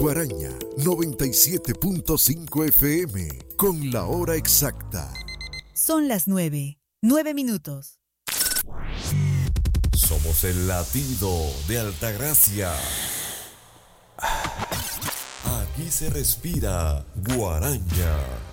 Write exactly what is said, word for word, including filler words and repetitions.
Guaraña noventa y siete punto cinco F M con la hora exacta. Son las nueve, nueve minutos. Somos el latido de Altagracia. Aquí se respira Guaraña.